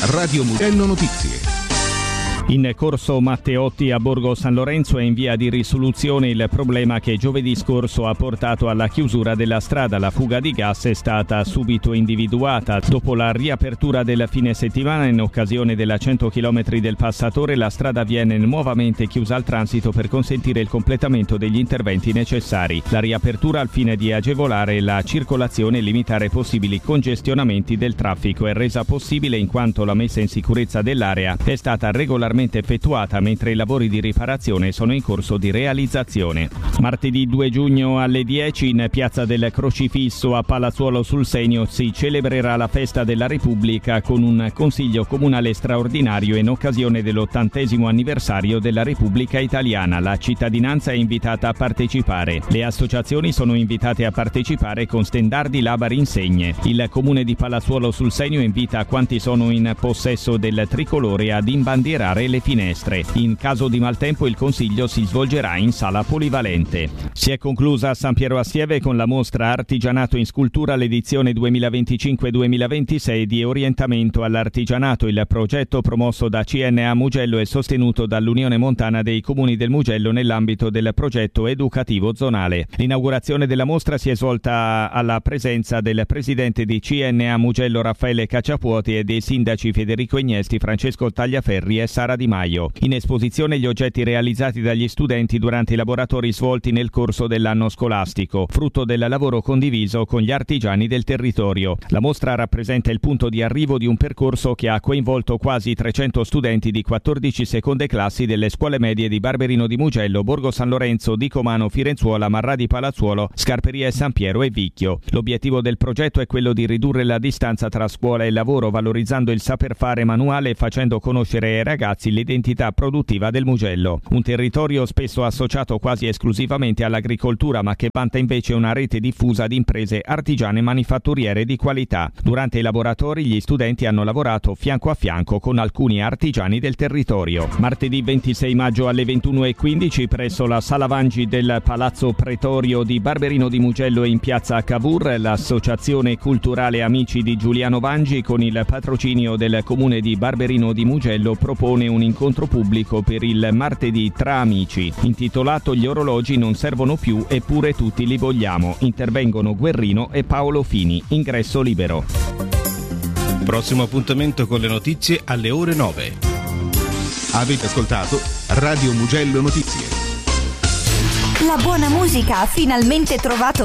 Radio Mugello Notizie. In corso Matteotti a Borgo San Lorenzo è in via di risoluzione il problema che giovedì scorso ha portato alla chiusura della strada. La fuga di gas è stata subito individuata. Dopo la riapertura del fine settimana in occasione della 100 km del passatore, la strada viene nuovamente chiusa al transito per consentire il completamento degli interventi necessari. La riapertura al fine di agevolare la circolazione e limitare possibili congestionamenti del traffico è resa possibile in quanto la messa in sicurezza dell'area è stata regolarmente effettuata, mentre i lavori di riparazione sono in corso di realizzazione. Martedì 2 giugno alle 10 in Piazza del Crocifisso a Palazzuolo sul Senio si celebrerà la festa della Repubblica con un consiglio comunale straordinario in occasione dell'80° anniversario della Repubblica Italiana. La cittadinanza è invitata a partecipare. Le associazioni sono invitate a partecipare con stendardi, labari, insegne. Il comune di Palazzuolo sul Senio invita quanti sono in possesso del tricolore ad imbandierare le finestre. In caso di maltempo il consiglio si svolgerà in sala polivalente. Si è conclusa a San Piero a Sieve con la mostra Artigianato in scultura l'edizione 2025-2026 di orientamento all'artigianato. Il progetto promosso da CNA Mugello e sostenuto dall'Unione Montana dei Comuni del Mugello nell'ambito del progetto educativo zonale. L'inaugurazione della mostra si è svolta alla presenza del presidente di CNA Mugello Raffaele Cacciapuoti e dei sindaci Federico Ignesti, Francesco Tagliaferri e Sara Di Maio. In esposizione gli oggetti realizzati dagli studenti durante i laboratori svolti nel corso dell'anno scolastico, frutto del lavoro condiviso con gli artigiani del territorio. La mostra rappresenta il punto di arrivo di un percorso che ha coinvolto quasi 300 studenti di 14 seconde classi delle scuole medie di Barberino di Mugello, Borgo San Lorenzo, Dicomano, Firenzuola, Marrà di Palazzuolo, Scarperia e San Piero e Vicchio. L'obiettivo del progetto è quello di ridurre la distanza tra scuola e lavoro, valorizzando il saper fare manuale e facendo conoscere ai ragazzi l'identità produttiva del Mugello, un territorio spesso associato quasi esclusivamente all'agricoltura ma che vanta invece una rete diffusa di imprese artigiane manifatturiere di qualità. Durante i laboratori gli studenti hanno lavorato fianco a fianco con alcuni artigiani del territorio. Martedì 26 maggio alle 21:15 presso la Sala Vangi del Palazzo Pretorio di Barberino di Mugello e in piazza Cavour, l'associazione culturale Amici di Giuliano Vangi con il patrocinio del comune di Barberino di Mugello propone un incontro pubblico per il martedì tra amici, intitolato Gli orologi non servono più eppure tutti li vogliamo. Intervengono Guerrino e Paolo Fini. Ingresso libero. Prossimo appuntamento con le notizie alle ore 9. Avete ascoltato Radio Mugello Notizie. La buona musica ha finalmente trovato